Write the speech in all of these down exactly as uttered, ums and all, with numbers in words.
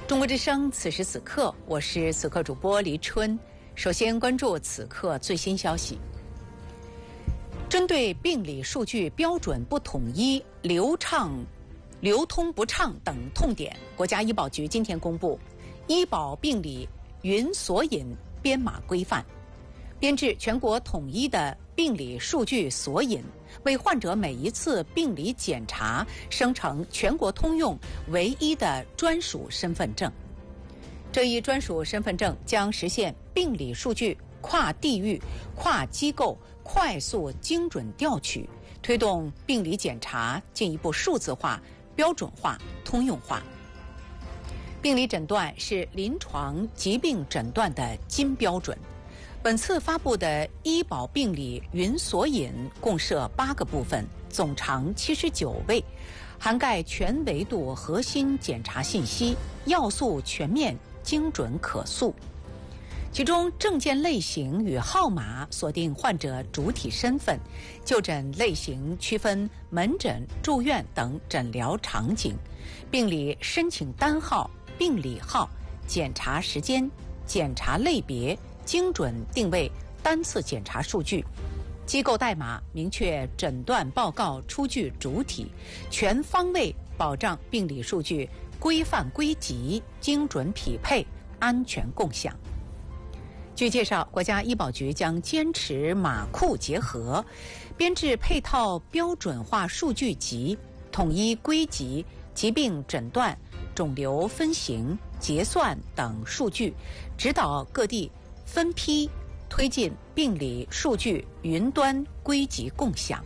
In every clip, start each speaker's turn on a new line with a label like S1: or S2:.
S1: 中国之声，此时此刻，我是此刻主播黎春。首先关注此刻最新消息。针对病理数据标准不统一、流畅、流通不畅等痛点，国家医保局今天公布《医保病理云索引编码规范》，编制全国统一的病理数据索引，为患者每一次病理检查生成全国通用唯一的专属身份证。这一专属身份证将实现病理数据跨地域、跨机构快速精准调取，推动病理检查进一步数字化、标准化、通用化。病理诊断是临床疾病诊断的金标准。本次发布的医保病理云索引共设八个部分，总长七十九位，涵盖全维度核心检查信息，要素全面、精准可溯。其中证件类型与号码锁定患者主体身份，就诊类型区分门诊、住院等诊疗场景，病理申请单号、病理号、检查时间、检查类别，精准定位单次检查数据，机构代码明确诊断报告出具主体，全方位保障病理数据规范归集、精准匹配、安全共享。据介绍，国家医保局将坚持码库结合，编制配套标准化数据集，统一归集疾病诊断、肿瘤分型、结算等数据，指导各地分批推进病理数据云端归集共享。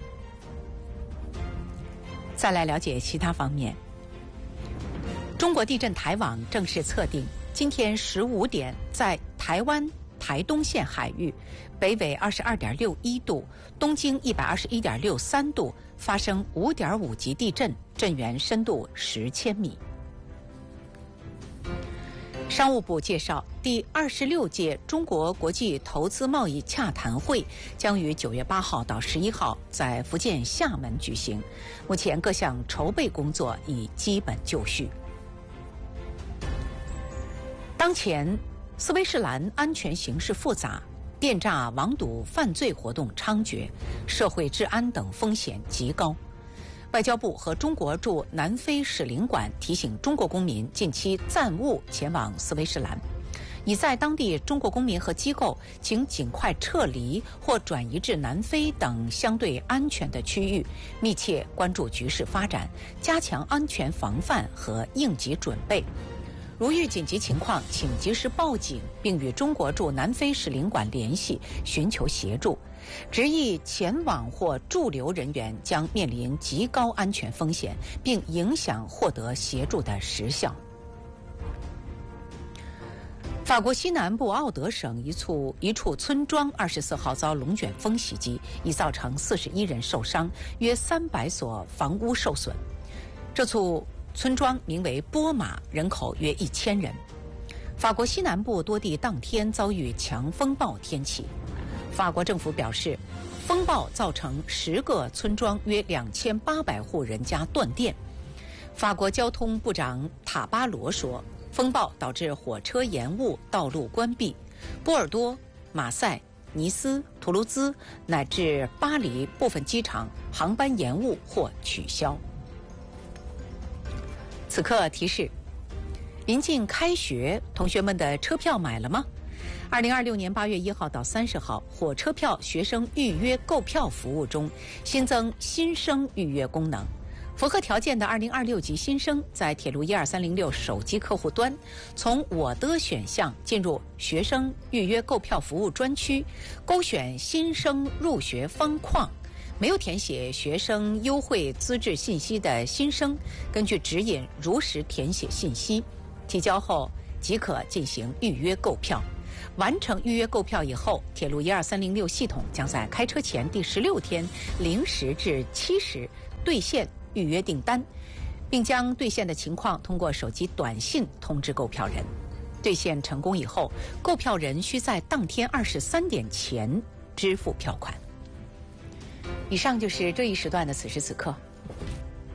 S1: 再来了解其他方面。中国地震台网正式测定，今天十五点在台湾台东县海域，北纬二十二点六一度，东经一百二十一点六三度，发生五点五级地震，震源深度十千米。商务部介绍，第二十六届中国国际投资贸易洽谈会将于九月八号到十一号在福建厦门举行，目前各项筹备工作已基本就绪。当前斯威士兰安全形势复杂，电诈、网赌犯罪活动猖獗，社会治安等风险极高。外交部和中国驻南非使领馆提醒中国公民近期暂勿前往斯威士兰，已在当地中国公民和机构请尽快撤离或转移至南非等相对安全的区域，密切关注局势发展，加强安全防范和应急准备。如遇紧急情况，请及时报警，并与中国驻南非使领馆联系，寻求协助。执意前往或驻留人员将面临极高安全风险，并影响获得协助的时效。法国西南部奥德省一处一处村庄二十四号遭龙卷风袭击，已造成四十一人受伤，约三百所房屋受损。这处村庄名为波马，人口约一千人。法国西南部多地当天遭遇强风暴天气。法国政府表示，风暴造成十个村庄约两千八百户人家断电。法国交通部长塔巴罗说，风暴导致火车延误、道路关闭，波尔多、马赛、尼斯、图卢兹乃至巴黎部分机场航班延误或取消。此刻提示，临近开学，同学们的车票买了吗？二零二六年八月一号到三十号，火车票学生预约购票服务中新增新生预约功能。符合条件的二零二六级新生在铁路一二三零六手机客户端，从我的选项进入学生预约购票服务专区，勾选新生入学方框。没有填写学生优惠资质信息的新生，根据指引如实填写信息，提交后即可进行预约购票。完成预约购票以后，铁路一二三零六系统将在开车前第十六天零时至七时兑现预约订单，并将兑现的情况通过手机短信通知购票人。兑现成功以后，购票人需在当天二十三点前支付票款。以上就是这一时段的此时此刻。